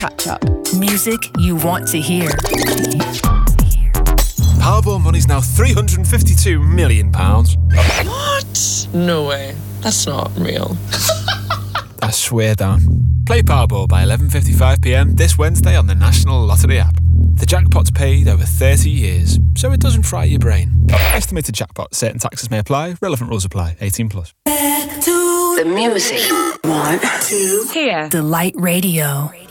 Catch up. Music you want to hear. Powerball money's now £352 million. What? No way. That's not real. I swear down. Play Powerball by 11:55pm this Wednesday on the National Lottery app. The jackpot's paid over 30 years, so it doesn't fry your brain. Estimated jackpot. Certain taxes may apply. Relevant rules apply. 18+. Back to the music. Want to hear Delight Radio.